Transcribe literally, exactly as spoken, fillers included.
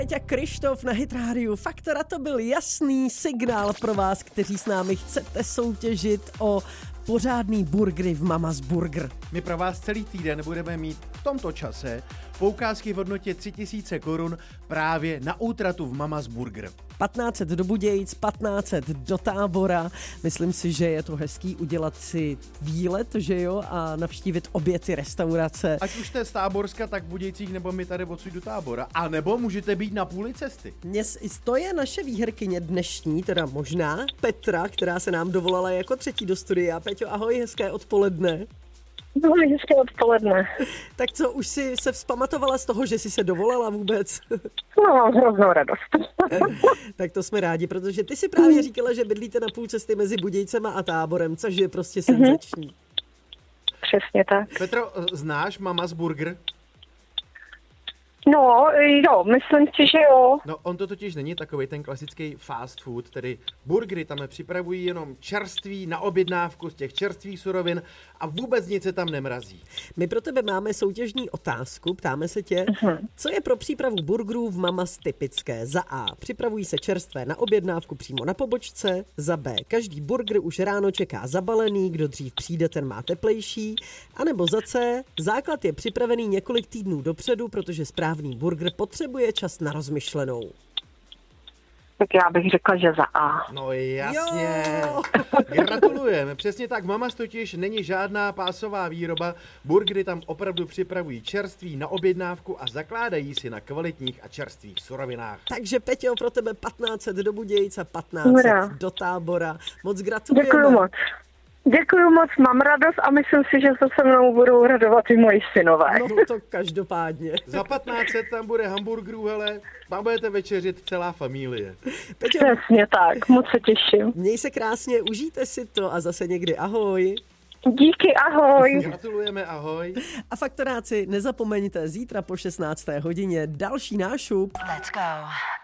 Peťa Kryštof na Hit rádiu Faktora, to byl jasný signál pro vás, kteří s námi chcete soutěžit o pořádný burgery v Mama's Burger. My pro vás celý týden budeme mít v tomto čase poukázky v hodnotě tři tisíce korun právě na útratu v Mama's Burger. patnáct set do Budějic, patnáct set do Tábora. Myslím si, že je to hezký udělat si výlet, že jo, a navštívit obě ty restaurace. Ať už jste z Táborska, tak v Budějcích, nebo my tady odsud do Tábora. A nebo můžete být na půli cesty. Dnes, to je naše výherkyně dnešní, teda možná, Petra, která se nám dovolala jako třetí do studia. Peťo, ahoj, hezké odpoledne. No, hezké odpoledne. Tak co, už jsi se vzpamatovala z toho, že jsi se dovolala vůbec? No, mám hroznou radost. Tak to jsme rádi, protože ty si právě říkala, že bydlíte na půl cesty mezi Budějcema a Táborem, což je prostě senzační. Mm-hmm. Přesně tak. Petro, znáš Mama's Burger? No, jo, myslím si, že jo. No, on to totiž není takový ten klasický fast food, tedy burgery tam připravují jenom čerství na objednávku z těch čerstvých surovin a vůbec nic se tam nemrazí. My pro tebe máme soutěžní otázku, ptáme se tě, uh-huh. co je pro přípravu burgerů v Mama's typické? Za A. Připravují se čerstvé na objednávku přímo na pobočce, za B. Každý burger už ráno čeká zabalený, kdo dřív přijde, ten má teplejší, anebo za C. Základ je připravený několik týdnů dopředu, protože správný burger potřebuje čas na rozmyšlenou. Tak já bych řekla, že za A. No jasně. Gratulujeme. Přesně tak, Mama's totiž není žádná pásová výroba. Burgery tam opravdu připravují čerství na objednávku a zakládají si na kvalitních a čerstvých surovinách. Takže Peťo, pro tebe patnáct set do Budějic a patnáct set do Tábora. Moc gratulujeme. Děkuju moc. Děkuju moc, mám radost a myslím si, že se se mnou budou radovat i moji synové. No to každopádně. Za patnáct set tam bude hamburgerů, hele, tam budete večeřit celá familie. Peťo, přesně tak, moc se těším. Měj se krásně, užijte si to a zase někdy ahoj. Díky, ahoj. Gratulujeme, ahoj. A faktoráci, nezapomeňte, zítra po šestnácté hodině další nášup. Let's go.